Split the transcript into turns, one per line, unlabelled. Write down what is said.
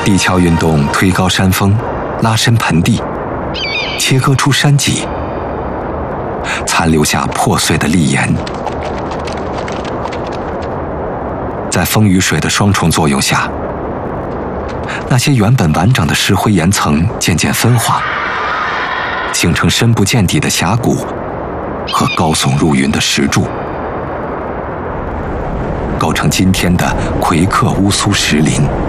地壳运动推高山峰，拉伸盆地，切割出山脊，残留下破碎的砾岩。在风雨水的双重作用下，那些原本完整的石灰岩层渐渐分化，形成深不见底的峡谷和高耸入云的石柱，构成今天的魁克乌苏石林。